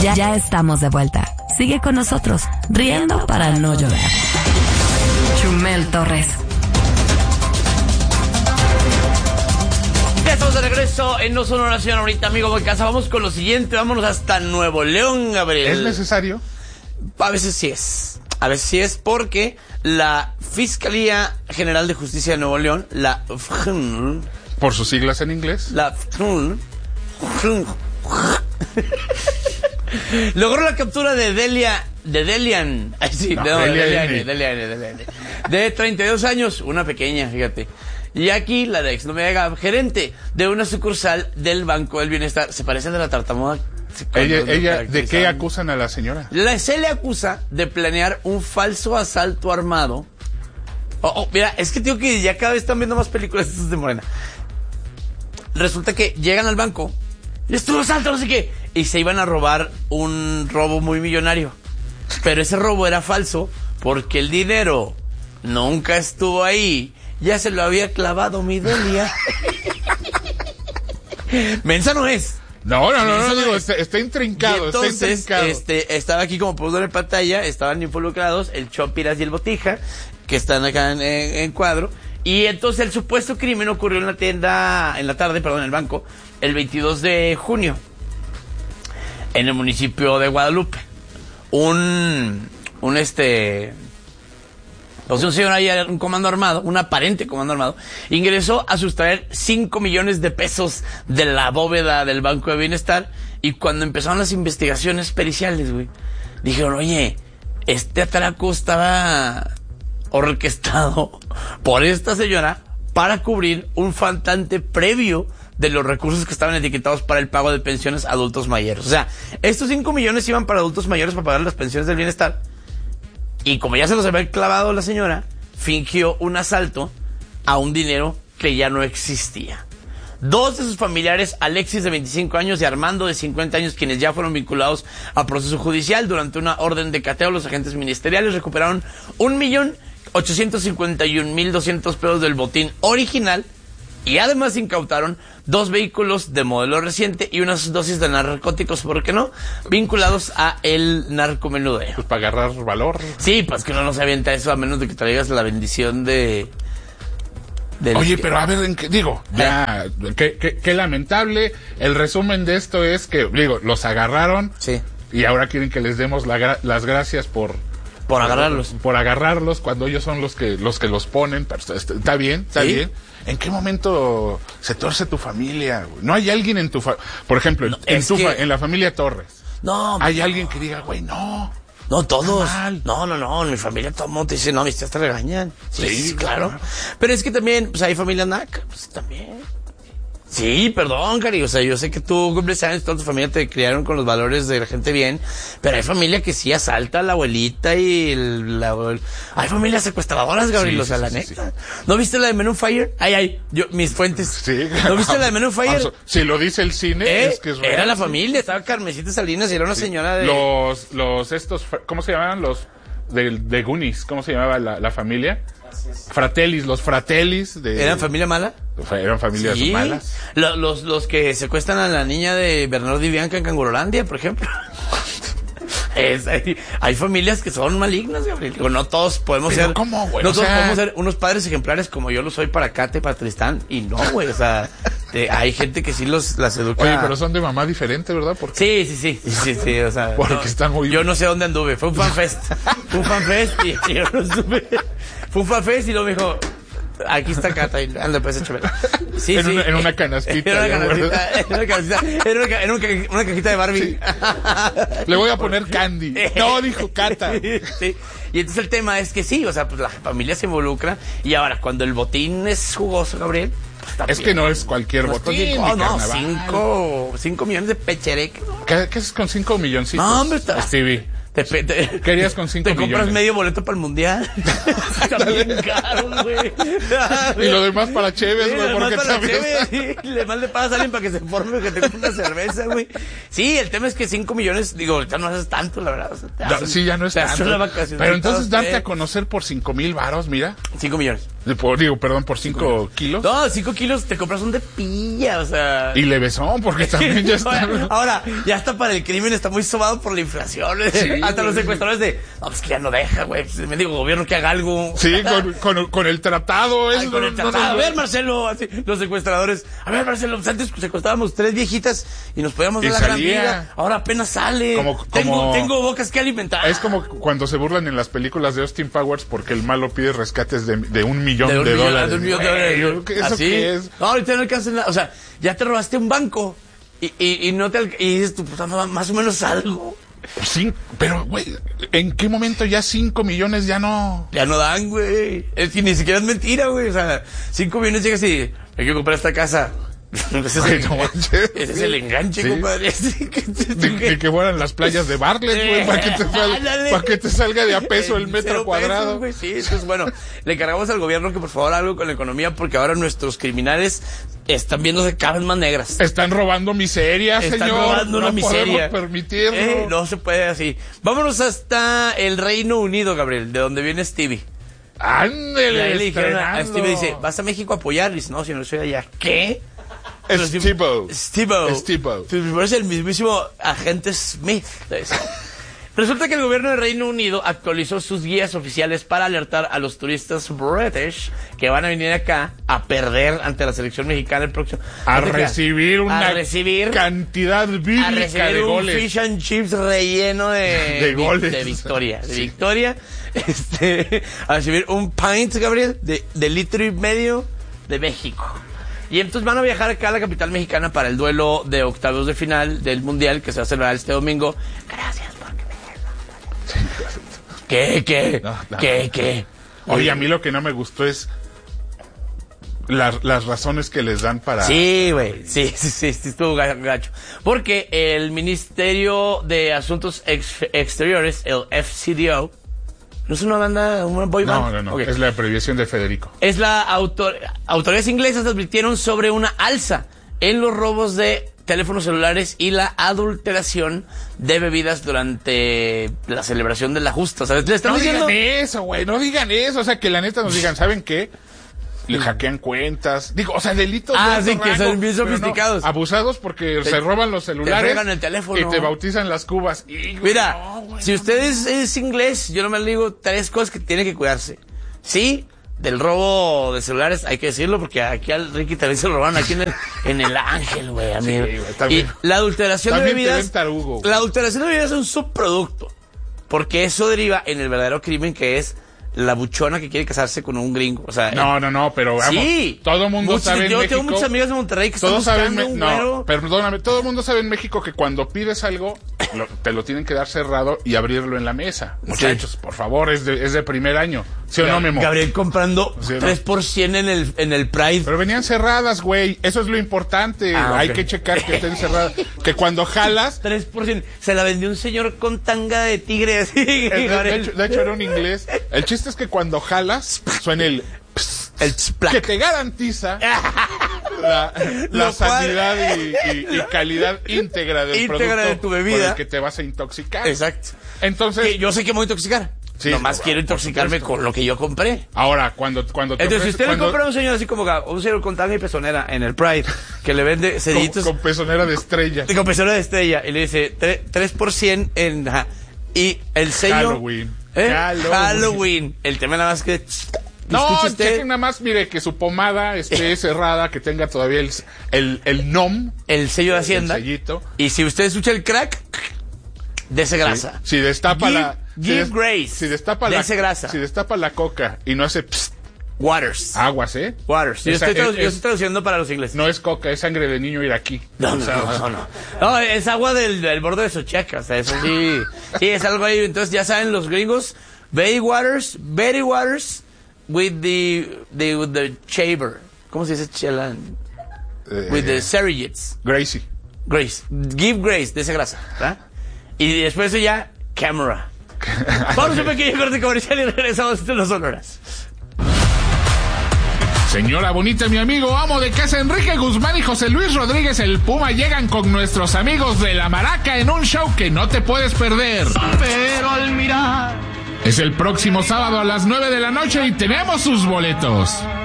Ya estamos de vuelta. Sigue con nosotros, riendo para no llorar. Chumel Torres. Ya estamos de regreso en No Son Oración ahorita, amigo de casa. Vamos con lo siguiente, vámonos hasta Nuevo León, Gabriel. ¿Es necesario? A veces sí es. A veces sí es porque la Fiscalía General de Justicia de Nuevo León, la FGN, ¿Por sus siglas en inglés? la FGN, logró la captura de Delian, ay, sí, No, no, Delian. Delian, de 32 años, una pequeña, fíjate. Y aquí la de ex gerente de una sucursal del Banco del Bienestar. Se parece a la tartamuda. Ella, ¿de qué acusan a la señora? Se le acusa de planear un falso asalto armado. Mira, es que digo que ya cada vez están viendo más películas estas de Morena. Resulta que llegan al banco y estuvo asalto, no sé qué, y se iban a robar un robo muy millonario. Pero ese robo era falso porque el dinero nunca estuvo ahí. Ya se lo había clavado mi Delia. Mensa no es. No, digo, está intrincado, Y entonces, está intrincado. estaba aquí como puedo ver en pantalla, estaban involucrados el Chopiras y el Botija, que están acá en cuadro, y entonces el supuesto crimen ocurrió en el banco, el 22 de junio, en el municipio de Guadalupe. Un señor ahí, un comando armado, un aparente comando armado, ingresó a sustraer 5 millones de pesos de la bóveda del Banco de Bienestar, y cuando empezaron las investigaciones periciales, güey, dijeron, oye, este atraco estaba orquestado por esta señora para cubrir un faltante previo de los recursos que estaban etiquetados para el pago de pensiones a adultos mayores. O sea, estos 5 millones iban para adultos mayores para pagar las pensiones del bienestar. Y como ya se los había clavado la señora, fingió un asalto a un dinero que ya no existía. 2 de sus familiares, Alexis de 25 años y Armando de 50 años, quienes ya fueron vinculados a proceso judicial, durante una orden de cateo, los agentes ministeriales recuperaron 1.851.200 pesos del botín original, y además incautaron 2 vehículos de modelo reciente y unas dosis de narcóticos, ¿por qué no?, vinculados a el narcomenudeo. Pues para agarrar valor. Sí, pues que uno no se avienta eso a menos de que traigas la bendición de... Oye, pero a ver, ya, qué lamentable. El resumen de esto es que, los agarraron. Sí. Y ahora quieren que les demos las gracias por agarrarlos. Por agarrarlos cuando ellos son los que los ponen. Pero está bien, está bien. ¿En qué momento se torce tu familia? No hay alguien en tu por ejemplo, en la familia Torres. No. Hay alguien que diga, güey, no. No, todos. No, en mi familia todo el mundo te dice, no, mis tías te regañan. Sí, claro. Pero es que también, pues hay familia naca, pues también. Sí, perdón, Cari, o sea, yo sé que tú cumples años, toda tu familia te criaron con los valores de la gente bien, pero hay familia que sí asalta a la abuelita y hay familias secuestradoras, Gabriel, o sea, la neta. Sí. ¿No viste la de Men on Fire? Mis fuentes. Sí. ¿No viste la de Men on Fire? Si lo dice el cine, es que es real. Era la familia, estaba Carmencita Salinas y era una señora de... ¿cómo se llamaban los de Goonies? ¿Cómo se llamaba la familia? Los fratellis de... ¿Eran familia mala? Eran familias malas. Los que secuestran a la niña de Bernardo y Bianca en Cangurolandia, por ejemplo. Hay familias que son malignas, Gabriel. No todos podemos ser... ¿Cómo, güey? No todos podemos ser unos padres ejemplares como yo lo soy para Kate, para Tristán. Y no, güey, o sea... hay gente que sí las educa. Oye, pero son de mamá diferente, ¿verdad? Porque... Sí, o sea... Porque están muy... Yo no sé dónde anduve. Fue un fanfest. y yo no supe... Fue un fanfest y luego me dijo... Aquí está Cata, anda, pues échame. Sí, en una canastita. En una cajita de Barbie. Sí. Le voy a poner candy. No, dijo Cata. Sí. Y entonces el tema es que sí, o sea, pues la familia se involucra. Y ahora, cuando el botín es jugoso, Gabriel... Es que no es cualquier botín. No, 5 millones de pechereques. ¿Qué es con 5 milloncitos? No, hombre, Stevie. Querías con 5 millones. Te compras medio boleto para el mundial. Está bien caro, güey. Y lo demás para Chévez, güey, porque también... Y además le pagas a alguien para que se forme, que te compre una cerveza, güey. Sí, el tema es que 5 millones, ahorita no haces tanto, la verdad. O sea, sí, ya no es tanto. Pero entonces darte a conocer por 5,000 varos, mira. 5 millones. Por 5 kilos. No, 5 kilos te compras un de pilla, o sea. Y levesón, porque también ya está. Ahora, ya está para el crimen, está muy sobado por la inflación. Sí, hasta los secuestradores pues que ya no deja, güey. Me digo, gobierno que haga algo. Sí, con el tratado. Con el tratado. A ver, Marcelo, así, los secuestradores. A ver, Marcelo, antes secuestrábamos 3 viejitas y nos podíamos dar la gran vida. Ahora apenas sale. Tengo bocas que alimentar. Es como cuando se burlan en las películas de Austin Powers porque el malo pide rescates de $1 millón de dólares. De $1 millón de dólares. ¿Eso qué es? No, ahorita no alcanzas nada. O sea, ya te robaste un banco y no y dices tú, pues, más o menos algo. Sí, pero, güey, ¿en qué momento ya 5 millones ya no? Ya no dan, güey. Es que ni siquiera es mentira, güey. O sea, 5 millones llegas y hay que comprar esta casa. Ese es el enganche, ¿sí? Compadre. De que fueran las playas de Bartlett, güey, para que te salga de a peso el metro cuadrado. Pesos, sí, entonces, bueno, le cargamos al gobierno que por favor algo con la economía, porque ahora nuestros criminales están viéndose cada vez más negras. Están robando miseria, señor. Están robando una miseria. No podemos permitirlo. No se puede así. Vámonos hasta el Reino Unido, Gabriel, de donde viene Stevie. Ándele. Ahí le dijeron a Stevie, dice, ¿vas a México a apoyar? Y dice, no, si no soy allá. ¿Qué? Steve-O. Es el mismísimo agente Smith. Resulta que el gobierno del Reino Unido actualizó sus guías oficiales para alertar a los turistas british que van a venir acá a perder ante la selección mexicana el próximo. A recibir cantidad bíblica de goles. Un fish and chips relleno de goles. De victoria. De victoria. A recibir un pint, Gabriel, de litro y medio de México. Y entonces van a viajar acá a la capital mexicana para el duelo de octavos de final del Mundial que se va a celebrar este domingo. Gracias por ¿Qué? Oye, a mí lo que no me gustó es las razones que les dan para... Sí, güey. Sí, estuvo gacho. Porque el Ministerio de Asuntos Exteriores, el FCDO, ¿no es una banda, una boy band? No. Okay. Es la abreviación de Federico. Es autoridades inglesas advirtieron sobre una alza en los robos de teléfonos celulares y la adulteración de bebidas durante la celebración de la justa. ¿Sabes? ¿Le están diciendo? Digan eso, güey. No digan eso. O sea, que la neta nos digan, ¿saben qué? Le hackean cuentas. Digo, o sea, delitos de que son bien sofisticados. No, abusados porque se roban los celulares. Te pegan el teléfono. Y te bautizan las cubas. Mira, si usted es inglés, yo nomás le digo 3 cosas que tiene que cuidarse. Sí, del robo de celulares, hay que decirlo, porque aquí al Ricky también se lo robaron aquí en el Ángel, güey, amigo. Sí, güey, y la adulteración de bebidas. La adulteración de bebidas es un subproducto. Porque eso deriva en el verdadero crimen que es la buchona que quiere casarse con un gringo. O sea, no, pero vamos. Sí. Todo el mundo sabe en México. Yo tengo muchas amigas de Monterrey que están buscando un güero. No, perdóname, todo el mundo sabe en México que cuando pides algo, te lo tienen que dar cerrado y abrirlo en la mesa. Muchachos, por favor, es de primer año. ¿Sí o no, Memo? Gabriel comprando 3% en el Pride. Pero venían cerradas, güey. Eso es lo importante. Hay que checar que estén cerradas. Que cuando jalas... 3%. Se la vendió un señor con tanga de tigre así. De hecho, era un inglés. El chiste es que cuando jalas, suena el que te garantiza la sanidad y calidad íntegra del producto de tu bebida con el que te vas a intoxicar. Exacto. Entonces, que yo sé que me voy a intoxicar. Sí, nomás quiero intoxicarme con lo que yo compré. Ahora, cuando entonces, si usted le compra a un señor así como un señor con tanga y pezonera en el Pride, que le vende ceditos con pezonera de estrella. Con pezonera de estrella, y le dice 3% en... Y el sello... Halloween. El tema nada más que... No, chequen nada más, mire, que su pomada esté cerrada, que tenga todavía el NOM. El sello de Hacienda. El sellito. Y si usted escucha el crack, dese grasa. Si destapa Give grace. Si destapa dese grasa. Si destapa la coca y no hace Waters. Aguas, ¿eh? Waters. Yo estoy traduciendo para los ingleses. No es coca, es sangre de niño iraquí. No. No, es agua del borde de Xochaca. O sea, eso sí. Sí, es algo ahí. Entonces, ya saben, los gringos, very waters, with the chamber. ¿Cómo se dice chela? With the surrogates. Grace. Give grace, de esa grasa. ¿Verdad? Y después de eso ya, camera. Vamos a un pequeño corte comercial y regresamos de los Sonoras. Señora bonita, mi amigo, amo de casa, Enrique Guzmán y José Luis Rodríguez el Puma llegan con nuestros amigos de La Maraca en un show que no te puedes perder. Pero al mirar Es el próximo sábado a las 9 de la noche y tenemos sus boletos.